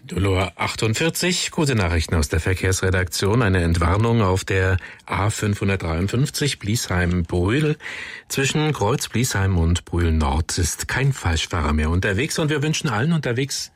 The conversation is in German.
Dolor 48, gute Nachrichten aus der Verkehrsredaktion. Eine Entwarnung auf der A553 Bliesheim-Brühl. Zwischen Kreuz Bliesheim und Brühl Nord ist kein Falschfahrer mehr unterwegs und wir wünschen allen unterwegs